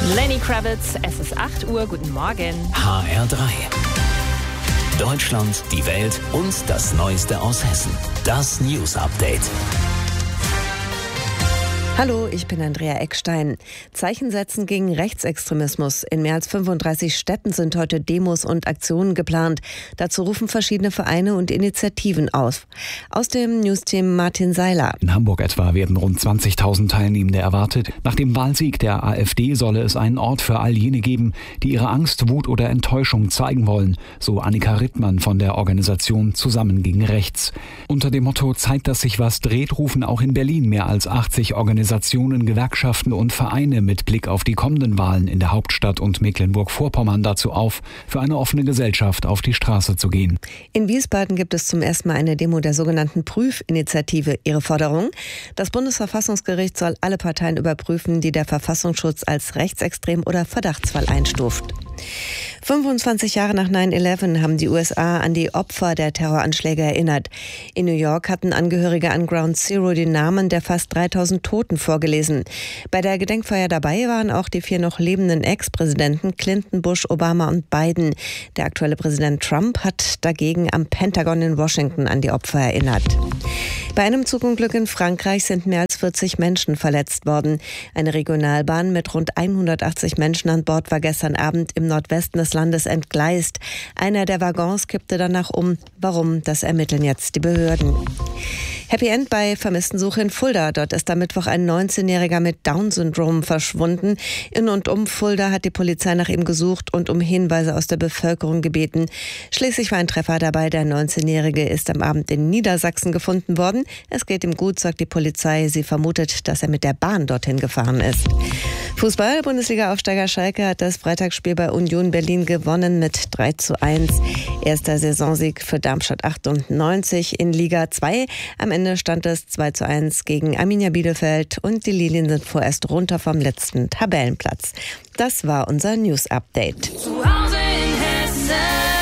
Lenny Kravitz, es ist 8 Uhr, guten Morgen. HR3. Deutschland, die Welt und das Neueste aus Hessen. Das News Update. Hallo, ich bin Andrea Eckstein. Zeichen setzen gegen Rechtsextremismus. In mehr als 35 Städten sind heute Demos und Aktionen geplant. Dazu rufen verschiedene Vereine und Initiativen auf. Aus dem Newsteam Martin Seiler. In Hamburg etwa werden rund 20.000 Teilnehmende erwartet. Nach dem Wahlsieg der AfD solle es einen Ort für all jene geben, die ihre Angst, Wut oder Enttäuschung zeigen wollen, so Annika Rittmann von der Organisation Zusammen gegen Rechts. Unter dem Motto Zeit, dass sich was dreht, rufen auch in Berlin mehr als 80 Organisationen, Gewerkschaften und Vereine mit Blick auf die kommenden Wahlen in der Hauptstadt und Mecklenburg-Vorpommern dazu auf, für eine offene Gesellschaft auf die Straße zu gehen. In Wiesbaden gibt es zum ersten Mal eine Demo der sogenannten Prüfinitiative. Ihre Forderung? Das Bundesverfassungsgericht soll alle Parteien überprüfen, die der Verfassungsschutz als rechtsextrem oder Verdachtsfall einstuft. 25 Jahre nach 9/11 haben die USA an die Opfer der Terroranschläge erinnert. In New York hatten Angehörige an Ground Zero die Namen der fast 3000 Toten vorgelesen. Bei der Gedenkfeier dabei waren auch die 4 noch lebenden Ex-Präsidenten Clinton, Bush, Obama und Biden. Der aktuelle Präsident Trump hat dagegen am Pentagon in Washington an die Opfer erinnert. Bei einem Zugunglück in Frankreich sind mehr als 40 Menschen verletzt worden. Eine Regionalbahn mit rund 180 Menschen an Bord war gestern Abend im Nordwesten des Landes entgleist. Einer der Waggons kippte danach um. Warum, das ermitteln jetzt die Behörden. Happy End bei Vermisstensuche in Fulda. Dort ist am Mittwoch ein 19-Jähriger mit Down-Syndrom verschwunden. In und um Fulda hat die Polizei nach ihm gesucht und um Hinweise aus der Bevölkerung gebeten. Schließlich war ein Treffer dabei. Der 19-Jährige ist am Abend in Niedersachsen gefunden worden. Es geht ihm gut, sagt die Polizei. Sie vermutet, dass er mit der Bahn dorthin gefahren ist. Fußball, Bundesliga-Aufsteiger Schalke hat das Freitagsspiel bei Union Berlin gewonnen mit 3:1. Erster Saisonsieg für Darmstadt 98 in Liga 2. Am Ende stand es 2:1 gegen Arminia Bielefeld und die Lilien sind vorerst runter vom letzten Tabellenplatz. Das war unser News-Update. Zu Hause in Hessen,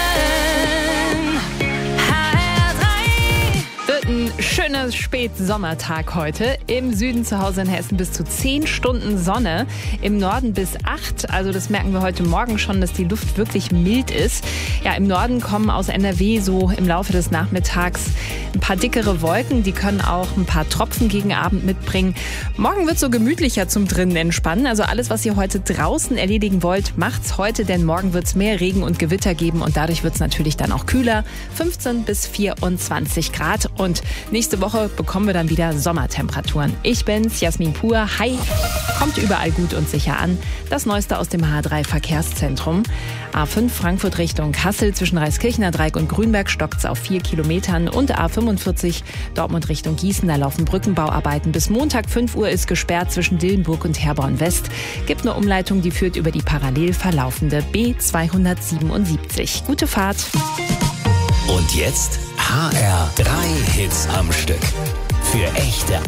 HR3. Wird ein schöner Spätsommertag heute. Im Süden zu Hause in Hessen bis zu 10 Stunden Sonne. Im Norden bis 8. Also das merken wir heute Morgen schon, dass die Luft wirklich mild ist. Ja, im Norden kommen aus NRW so im Laufe des Nachmittags ein paar dickere Wolken. Die können auch ein paar Tropfen gegen Abend mitbringen. Morgen wird so gemütlicher zum drinnen entspannen. Also alles, was ihr heute draußen erledigen wollt, macht's heute, denn morgen wird's mehr Regen und Gewitter geben und dadurch wird's natürlich dann auch kühler. 15 bis 24 Grad und nächste Woche bekommen wir dann wieder Sommertemperaturen. Ich bin's, Jasmin Pur. Hi! Kommt überall gut und sicher an. Das Neueste aus dem H3 Verkehrszentrum. A5 Frankfurt Richtung Kassel zwischen Reiskirchener Dreieck und Grünberg stockt's auf 4 Kilometern und A45 Dortmund Richtung Gießen. Da laufen Brückenbauarbeiten. Bis Montag 5 Uhr ist gesperrt zwischen Dillenburg und Herborn West. Gibt eine Umleitung, die führt über die parallel verlaufende B277. Gute Fahrt! Und jetzt HR3 Hits am Stück. Für echte